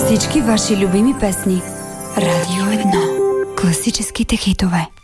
Всички ваши любими песни. Радио 1. Класическите хитове.